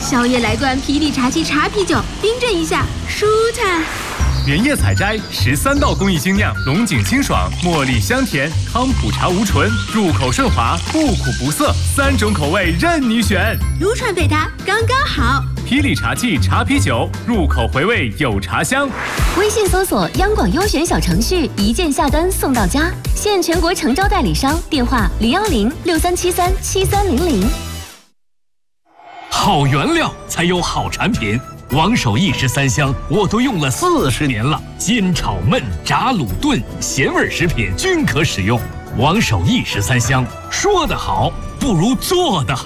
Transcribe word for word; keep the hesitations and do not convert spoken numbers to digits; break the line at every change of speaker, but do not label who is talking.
宵夜来罐霹雳茶七茶啤酒，冰镇一下，舒坦。
原叶采摘，十三道工艺精酿，龙井清爽，茉莉香甜，康普茶无醇，入口顺滑，不苦不涩，三种口味任你选。
撸串配它刚刚好。
霹雳茶器茶啤酒，入口回味有茶香。
微信搜索央广优选小程序，一键下单送到家。现全国诚招代理商，电话零幺零六三七三七三零零。
好原料才有好产品。王守义十三香我都用了四十年了，煎炒焖炸卤炖咸味食品均可使用。王守义十三香，说得好不如做得好。